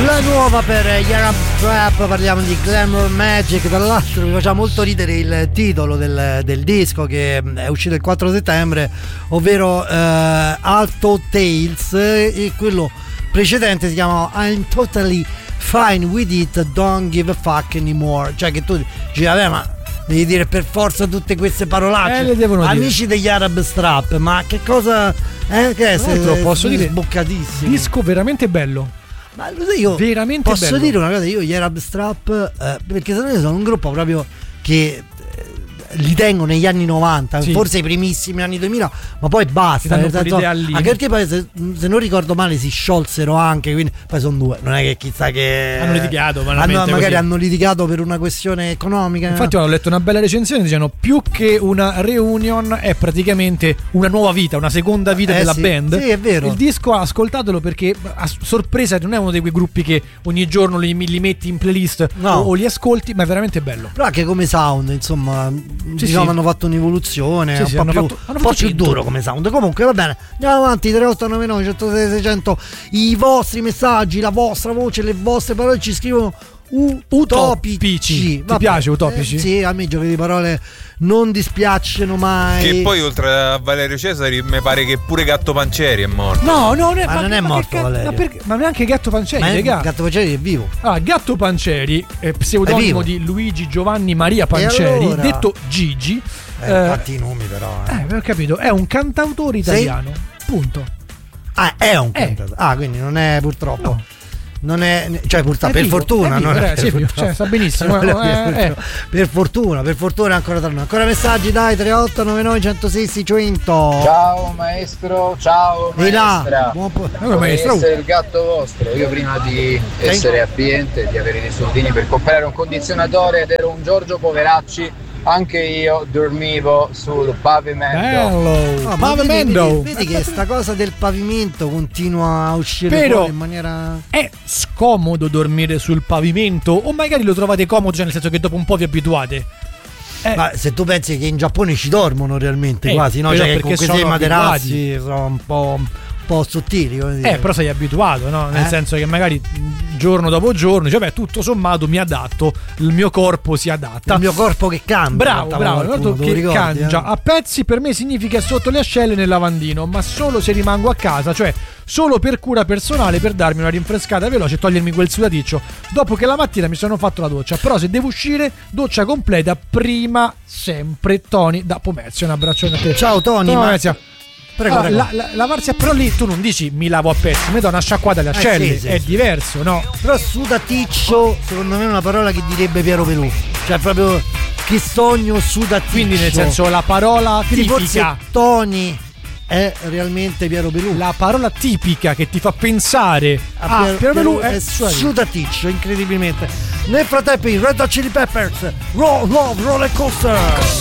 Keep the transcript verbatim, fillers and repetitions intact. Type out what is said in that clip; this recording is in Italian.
La nuova per gli Arab Trap, parliamo di Glamour Magic. Tra l'altro mi faceva molto ridere il titolo del, del disco che è uscito il quattro settembre, ovvero uh, Alto Tales, e quello precedente si chiama I'm Totally Fine With It, Don't Give a Fuck Anymore. Cioè che tu dici, vabbè, ma devi dire per forza tutte queste parolacce, eh, le devono amici dire. Degli Arab Strap, ma che cosa eh, che è? Se, posso dire, sboccatissimo. Disco veramente bello. Ma io veramente posso bello. dire una cosa, io gli Arab Strap, eh, perché se no io sono un gruppo proprio che li tengo negli anni novanta, sì, forse i primissimi anni duemila, ma poi basta, nel senso, anche perché poi se, se non ricordo male si sciolsero anche, quindi poi sono due, non è che chissà che hanno litigato, ma hanno, magari così. hanno litigato per una questione economica. Infatti ho letto una bella recensione, dicendo più che una reunion è praticamente una nuova vita, una seconda vita eh, della sì, band. Sì, è vero. Il disco, ascoltatelo, perché a sorpresa non è uno di quei gruppi che ogni giorno li, li metti in playlist, no, o, o li ascolti, ma è veramente bello. Però anche come sound, insomma, sì, diciamo, sì, hanno fatto un'evoluzione, sì, un sì, po' hanno più, fatto, hanno un po' fatto più duro come sound. Comunque va bene, andiamo avanti. Tre otto nove nove uno zero sei sei zero zero, i vostri messaggi, la vostra voce, le vostre parole ci scrivono u- utopici. Ti vabbè, piace utopici? Eh, sì, a me i giochi di parole non dispiacciono mai. Che poi oltre a Valerio Cesari mi pare che pure Gatto Pancieri è morto. No, no, ne, ma, ma non è ma morto che, Valerio. Ma, perché, ma neanche Gatto Pancieri, ma è, regà. Gatto Pancieri è vivo. Ah, Gatto Pancieri, eh, pseudonimo di Luigi Giovanni Maria Pancieri, allora? detto Gigi. Eh, eh, fatti i nomi però. Eh, eh ho capito, è un cantautore italiano. Sì? Punto. Ah, è un cantautore. Ah, quindi non è purtroppo. No. Non è, cioè purtroppo, per vivo, fortuna, vivo, non è, è sì, per cioè, sta benissimo. No, eh, per, eh. per fortuna, per fortuna ancora tra noi. Ancora messaggi, dai, tre otto nove nove uno zero sei sei zero zero. Ciao maestro, ciao maestra. Buon po- Come maestro. Essere il gatto vostro. Io prima di essere abbiente, di avere dei soldini per comprare un condizionatore ed ero un Giorgio Poveracci, anche io dormivo sul pavimento. Bello, oh, pavimento. Vedi, vedi, vedi che sta cosa del pavimento continua a uscire però fuori in maniera. È scomodo dormire sul pavimento, o magari lo trovate comodo, cioè nel senso che dopo un po' vi abituate. Eh. Ma se tu pensi che in Giappone ci dormono realmente eh, quasi, no? Cioè che con questi materassi sono un po'. un po' sottili, come dire. Eh, però sei abituato, no? Nel eh? senso che magari giorno dopo giorno dici, vabbè, tutto sommato mi adatto, il mio corpo si adatta. Il mio corpo che cambia. Bravo, bravo, qualcuno, che ricordi, cangia. Eh? A pezzi per me significa sotto le ascelle nel lavandino, ma solo se rimango a casa, cioè solo per cura personale, per darmi una rinfrescata veloce e togliermi quel sudaticcio dopo che la mattina mi sono fatto la doccia. Però se devo uscire, doccia completa prima sempre. Tony da Pomezia, un abbraccione a te. Ciao Tony, ma... Prego, allora, prego. La, la, lavarsi, però lì tu non dici mi lavo a pezzi, mi do una sciacquata alle ascelle, eh sì, sì, è sì. diverso, no? Però sudaticcio secondo me è una parola che direbbe Piero Pelù, cioè proprio che sogno sudaticcio. Quindi nel senso la parola quindi tipica forse Tony è realmente Piero Pelù. La parola tipica che ti fa pensare a, a Piero, Piero Pelù è, è sudaticcio, incredibilmente. Nel frattempo i Red Hot Chili Peppers, Roll Love Roller Coaster.